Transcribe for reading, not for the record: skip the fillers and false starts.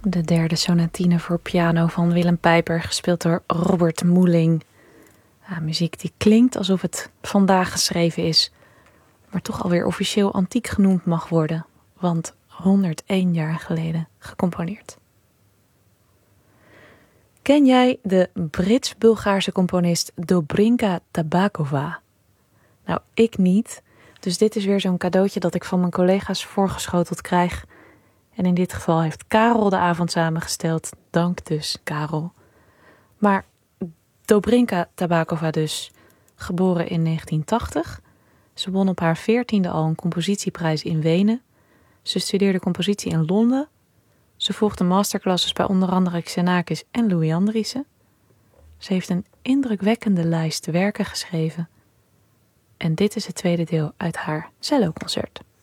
De derde sonatine voor piano van Willem Pijper, gespeeld door Robert Moeling. Ja, muziek die klinkt alsof het vandaag geschreven is, maar toch alweer officieel antiek genoemd mag worden, want 101 jaar geleden gecomponeerd. Ken jij de Brits-Bulgaarse componist Dobrinka Tabakova? Nou, ik niet, dus dit is weer zo'n cadeautje dat ik van mijn collega's voorgeschoteld krijg. En in dit geval heeft Karel de avond samengesteld. Dank dus, Karel. Maar Dobrinka Tabakova dus, geboren in 1980. Ze won op haar 14e al een compositieprijs in Wenen. Ze studeerde compositie in Londen. Ze volgde masterclasses bij onder andere Xenakis en Louis Andriessen. Ze heeft een indrukwekkende lijst werken geschreven. En dit is het tweede deel uit haar celloconcert.